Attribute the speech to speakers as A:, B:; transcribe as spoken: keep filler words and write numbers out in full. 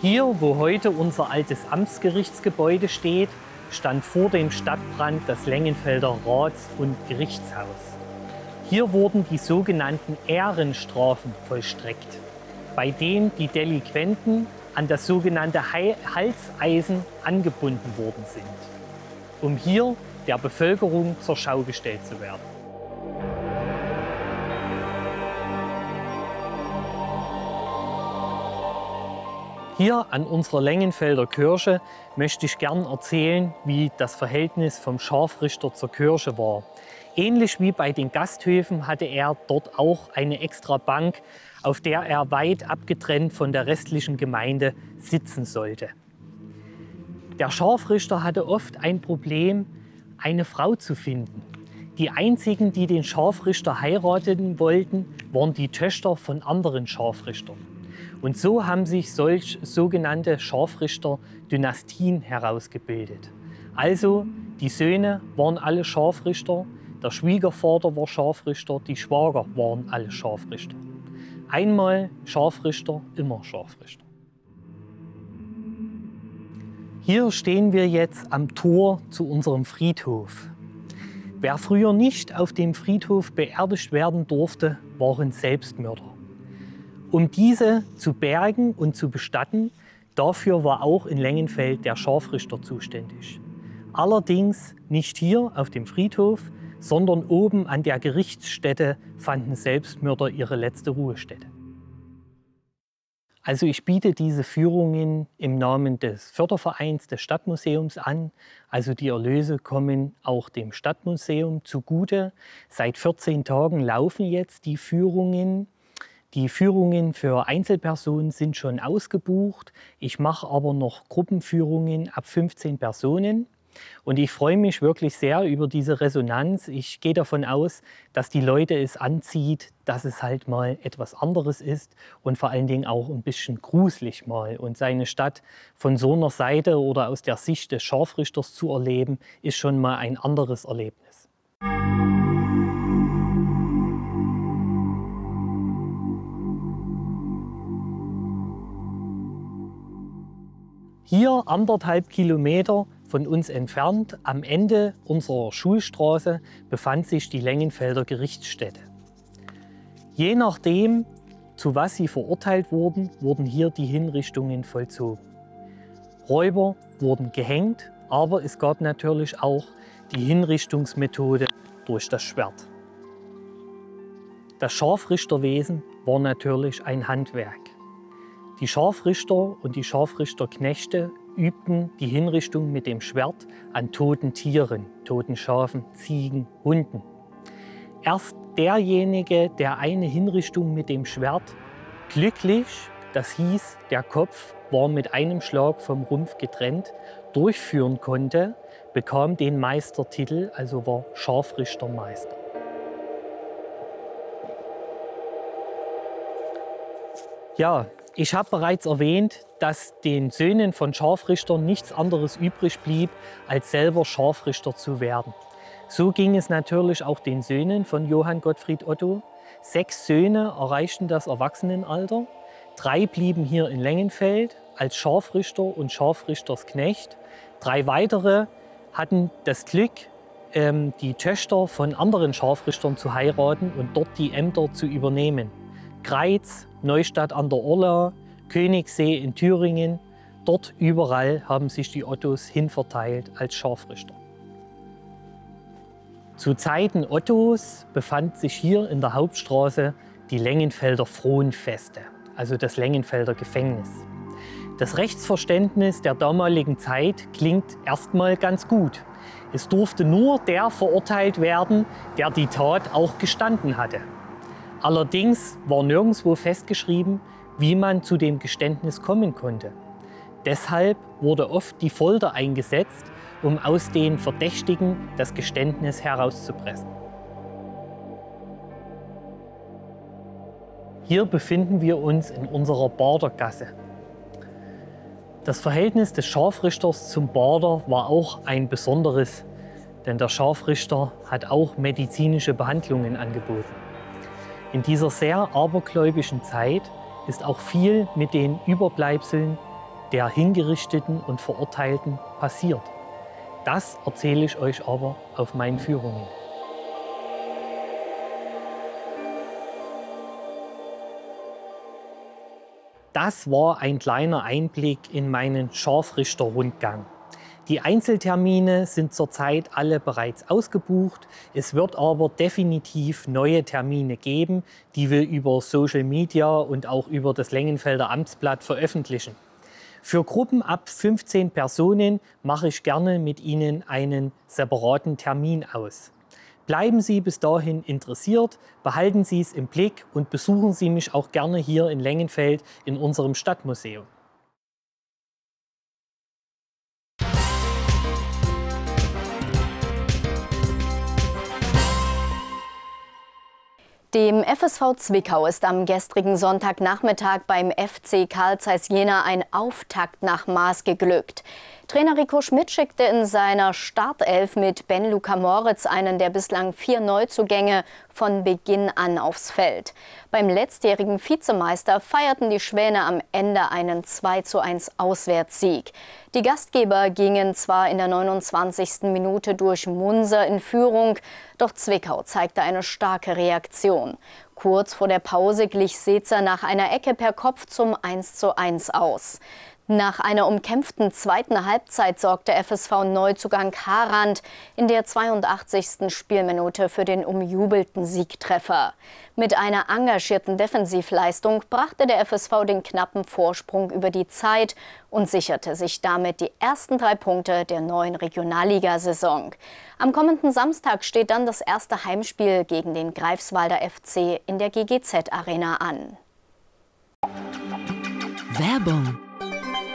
A: Hier, wo heute unser altes Amtsgerichtsgebäude steht, stand vor dem Stadtbrand das Lengenfelder Rats- und Gerichtshaus. Hier wurden die sogenannten Ehrenstrafen vollstreckt, bei denen die Delinquenten an das sogenannte Halseisen angebunden worden sind, um hier der Bevölkerung zur Schau gestellt zu werden. Hier an unserer Lengenfelder Kirche möchte ich gern erzählen, wie das Verhältnis vom Scharfrichter zur Kirche war. Ähnlich wie bei den Gasthöfen hatte er dort auch eine extra Bank, auf der er weit abgetrennt von der restlichen Gemeinde sitzen sollte. Der Scharfrichter hatte oft ein Problem, eine Frau zu finden. Die einzigen, die den Scharfrichter heiraten wollten, waren die Töchter von anderen Scharfrichtern. Und so haben sich solch sogenannte Scharfrichter-Dynastien herausgebildet. Also die Söhne waren alle Scharfrichter, der Schwiegervater war Scharfrichter, die Schwager waren alle Scharfrichter. Einmal Scharfrichter, immer Scharfrichter. Hier stehen wir jetzt am Tor zu unserem Friedhof. Wer früher nicht auf dem Friedhof beerdigt werden durfte, waren Selbstmörder. Um diese zu bergen und zu bestatten, dafür war auch in Lengenfeld der Scharfrichter zuständig. Allerdings nicht hier auf dem Friedhof, sondern oben an der Gerichtsstätte fanden Selbstmörder ihre letzte Ruhestätte. Also ich biete diese Führungen im Namen des Fördervereins des Stadtmuseums an. Also die Erlöse kommen auch dem Stadtmuseum zugute. Seit vierzehn Tagen laufen jetzt die Führungen. Die Führungen für Einzelpersonen sind schon ausgebucht. Ich mache aber noch Gruppenführungen ab fünfzehn Personen. Und ich freue mich wirklich sehr über diese Resonanz. Ich gehe davon aus, dass die Leute es anzieht, dass es halt mal etwas anderes ist und vor allen Dingen auch ein bisschen gruselig mal. Und seine Stadt von so einer Seite oder aus der Sicht des Scharfrichters zu erleben, ist schon mal ein anderes Erlebnis. Hier anderthalb Kilometer von uns entfernt, am Ende unserer Schulstraße, befand sich die Lengenfelder Gerichtsstätte. Je nachdem, zu was sie verurteilt wurden, wurden hier die Hinrichtungen vollzogen. Räuber wurden gehängt, aber es gab natürlich auch die Hinrichtungsmethode durch das Schwert. Das Scharfrichterwesen war natürlich ein Handwerk. Die Scharfrichter und die Scharfrichterknechte übten die Hinrichtung mit dem Schwert an toten Tieren, toten Schafen, Ziegen, Hunden. Erst derjenige, der eine Hinrichtung mit dem Schwert glücklich, das hieß, der Kopf war mit einem Schlag vom Rumpf getrennt, durchführen konnte, bekam den Meistertitel, also war Scharfrichtermeister. Ja, ich habe bereits erwähnt, dass den Söhnen von Scharfrichtern nichts anderes übrig blieb, als selber Scharfrichter zu werden. So ging es natürlich auch den Söhnen von Johann Gottfried Otto. Sechs Söhne erreichten das Erwachsenenalter. Drei blieben hier in Lengenfeld als Scharfrichter und Scharfrichtersknecht. Drei weitere hatten das Glück, ähm, die Töchter von anderen Scharfrichtern zu heiraten und dort die Ämter zu übernehmen. Greiz, Neustadt an der Orla, Königssee in Thüringen. Dort überall haben sich die Ottos hinverteilt als Scharfrichter. Zu Zeiten Ottos befand sich hier in der Hauptstraße die Lengenfelder Fronfeste, also das Lengenfelder Gefängnis. Das Rechtsverständnis der damaligen Zeit klingt erstmal ganz gut. Es durfte nur der verurteilt werden, der die Tat auch gestanden hatte. Allerdings war nirgendwo festgeschrieben, wie man zu dem Geständnis kommen konnte. Deshalb wurde oft die Folter eingesetzt, um aus den Verdächtigen das Geständnis herauszupressen. Hier befinden wir uns in unserer Badergasse. Das Verhältnis des Scharfrichters zum Bader war auch ein besonderes, denn der Scharfrichter hat auch medizinische Behandlungen angeboten. In dieser sehr abergläubischen Zeit ist auch viel mit den Überbleibseln der Hingerichteten und Verurteilten passiert. Das erzähle ich euch aber auf meinen Führungen. Das war ein kleiner Einblick in meinen Scharfrichterrundgang. Die Einzeltermine sind zurzeit alle bereits ausgebucht. Es wird aber definitiv neue Termine geben, die wir über Social Media und auch über das Längenfelder Amtsblatt veröffentlichen. Für Gruppen ab fünfzehn Personen mache ich gerne mit Ihnen einen separaten Termin aus. Bleiben Sie bis dahin interessiert, behalten Sie es im Blick und besuchen Sie mich auch gerne hier in Längenfeld in unserem Stadtmuseum.
B: Dem F S V Zwickau ist am gestrigen Sonntagnachmittag beim F C Carl Zeiss Jena ein Auftakt nach Maß geglückt. Trainer Rico Schmidt schickte in seiner Startelf mit Ben-Luca Moritz einen der bislang vier Neuzugänge von Beginn an aufs Feld. Beim letztjährigen Vizemeister feierten die Schwäne am Ende einen zwei zu eins Auswärtssieg. Die Gastgeber gingen zwar in der neunundzwanzigsten Minute durch Munser in Führung, doch Zwickau zeigte eine starke Reaktion. Kurz vor der Pause glich Sezer nach einer Ecke per Kopf zum eins zu eins aus. Nach einer umkämpften zweiten Halbzeit sorgte F S V-Neuzugang Harand in der zweiundachtzigsten Spielminute für den umjubelten Siegtreffer. Mit einer engagierten Defensivleistung brachte der F S V den knappen Vorsprung über die Zeit und sicherte sich damit die ersten drei Punkte der neuen Regionalligasaison. Am kommenden Samstag steht dann das erste Heimspiel gegen den Greifswalder F C in der G G Z-Arena an.
C: Werbung.